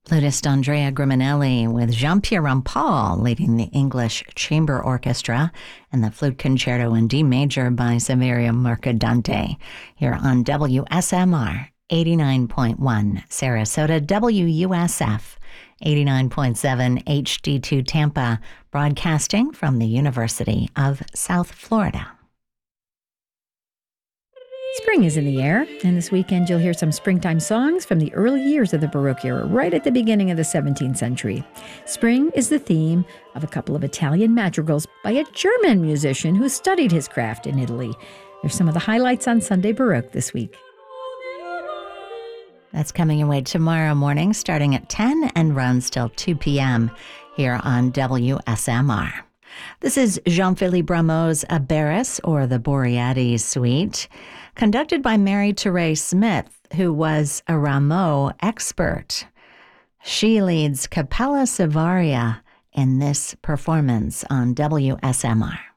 Flutist Andrea Griminelli with Jean-Pierre Rampal leading the English Chamber Orchestra and the Flute Concerto in D major by Saverio Mercadante here on WSMR 89.1 Sarasota, WUSF 89.7 HD2 Tampa, broadcasting from the University of South Florida. Spring is in the air, and this weekend you'll hear some springtime songs from the early years of the Baroque era, right at the beginning of the 17th century. Spring is the theme of a couple of Italian madrigals by a German musician who studied his craft in Italy. There's some of the highlights on Sunday Baroque this week. That's coming your way tomorrow morning, starting at 10 and runs till 2 p.m. here on WSMR. This is Jean-Philippe Rameau's Aberis, or the Boreades Suite, conducted by Mary-Therese Smith, who was a Rameau expert. She leads Capella Savaria in this performance on WSMR.